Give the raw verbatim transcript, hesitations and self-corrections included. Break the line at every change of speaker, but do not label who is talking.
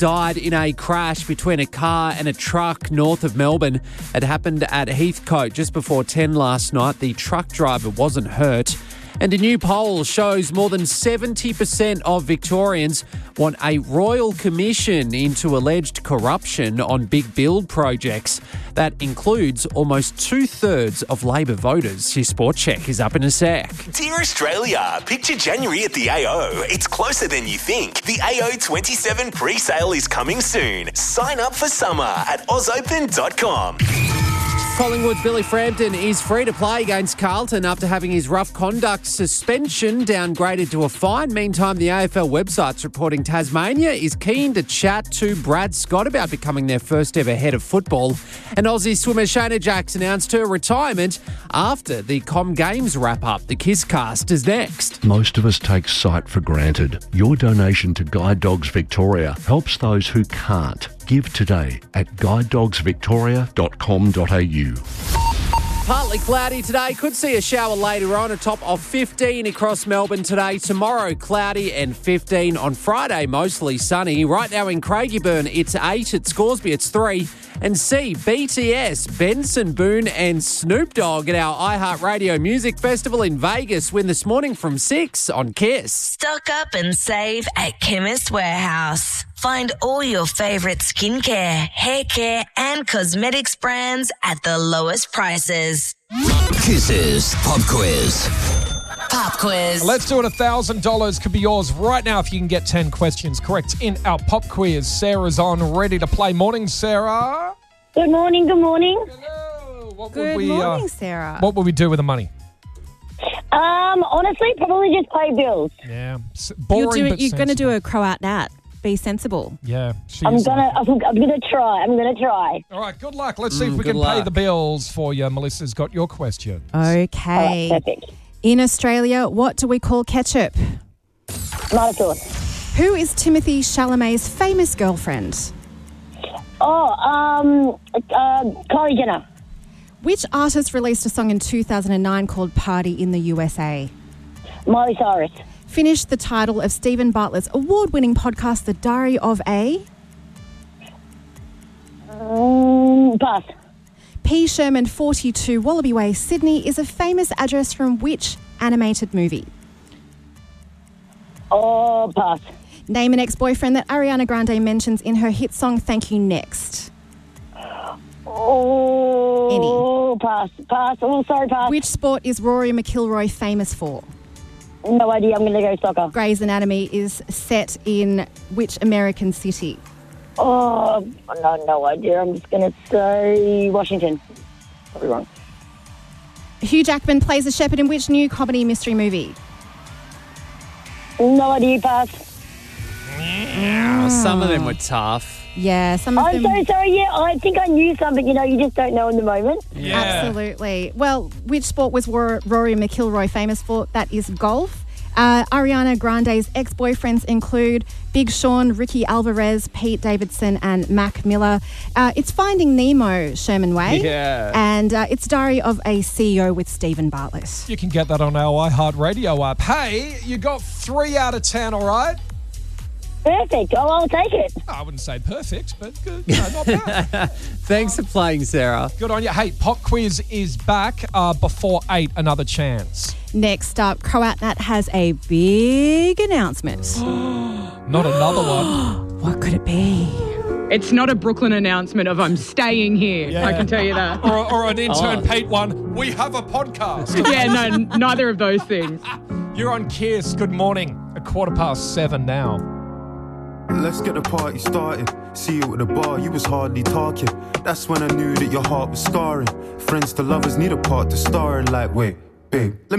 died in a crash between a car and a truck north of Melbourne. It happened at Heathcote just before ten last night. The truck driver wasn't hurt. And a new poll shows more than seventy percent of Victorians want a royal commission into alleged corruption on big build projects. That includes almost two-thirds of Labor voters. Your Sport Check is up in a sec.
Dear Australia, picture January at the A O. It's closer than you think. The A O twenty-seven pre-sale is coming soon. Sign up for summer at oz open dot com.
Collingwood's Billy Frampton is free to play against Carlton after having his rough conduct suspension downgraded to a fine. Meantime, the A F L website's reporting Tasmania is keen to chat to Brad Scott about becoming their first ever head of football. And Aussie swimmer Shayna Jacks announced her retirement after the Com Games wrap-up. The Kisscast is next.
Most of us take sight for granted. Your donation to Guide Dogs Victoria helps those who can't. Give today at guide dogs victoria dot com dot a u.
Partly cloudy today. Could see a shower later on. A top of fifteen across Melbourne today. Tomorrow, cloudy and fifteen. On Friday, mostly sunny. Right now in Craigieburn, it's eight. At Scoresby, it's three. And see B T S, Benson Boone and Snoop Dogg at our iHeartRadio Music Festival in Vegas. Win this morning from six on Kiss.
Stock up and save at Chemist Warehouse. Find all your favourite skincare, hair care and cosmetics brands at the lowest prices.
Kiss's Pop Quiz.
Pop Quiz.
Let's do it. one thousand dollars could be yours right now if you can get ten questions correct in our Pop Quiz. Sarah's on, ready to play. Morning, Sarah.
Good morning, good morning.
Hello. What
Good
would we,
morning,
uh,
Sarah.
What would we do with the money?
Um, honestly, probably just pay bills.
Yeah. S-
You're,
Boring,
do,
but
you're going to do
sensible.
a Croat Nat. Be sensible.
Yeah. She
I'm
is
gonna,
like-
I'm, I'm gonna try. I'm gonna try.
All right, good luck. Let's see
Mm,
if we
good
can pay
luck.
the bills for you. Melissa's got your question.
Okay.
All right, perfect.
In Australia, what do we call ketchup?
Not at all.
Who is Timothy Chalamet's famous girlfriend?
Oh, um, uh, Kylie Jenner.
Which artist released a song in two thousand nine called Party in the U S A?
Miley Cyrus.
Finish the title of Stephen Bartlett's award-winning podcast, The Diary of a...
Um, pass.
P. Sherman forty-two Wallaby Way, Sydney is a famous address from which animated movie?
Oh, pass.
Name an ex-boyfriend that Ariana Grande mentions in her hit song Thank You Next.
Oh, pass. Pass. Oh, sorry, pass.
Which sport is Rory McIlroy famous for?
No idea. I'm gonna go soccer.
Grey's Anatomy is set in which American city?
Oh, no, no idea. I'm just gonna say Washington. Probably wrong.
Hugh Jackman plays a shepherd in which new comedy mystery movie?
No idea. Pass.
Oh, some of them were tough.
Yeah, some of
I'm
them...
so sorry. Yeah, I think I knew something. You know, you just don't know in the moment.
Yeah.
Absolutely. Well, which sport was Rory McIlroy famous for? That is golf. Uh, Ariana Grande's ex-boyfriends include Big Sean, Ricky Alvarez, Pete Davidson and Mac Miller. Uh, it's Finding Nemo, Sherman Way.
Yeah.
And uh, it's Diary of a C E O with Stephen Bartlett.
You can get that on our iHeartRadio app. Hey, you got three out of ten, all right?
Perfect. Oh, I'll take it.
I wouldn't say perfect, but good. No, not bad.
Thanks for playing, Sarah.
Good on you. Hey, Pop Quiz is back uh, before eight. Another chance.
Next up, Croat Nat has a big announcement.
Not another one.
What could it be?
It's not a Brooklyn announcement of I'm staying here.
Yeah.
I can tell you that.
Or, or an intern
Oh.
Pete one. We have a podcast.
Yeah, no, n- neither of those things.
You're on Kiss. Good morning. A quarter past seven now.
Let's get the party started. See you at the bar, you was hardly talking. That's when I knew that your heart was scarring. Friends to lovers need a part to star in. Like, wait, babe, let me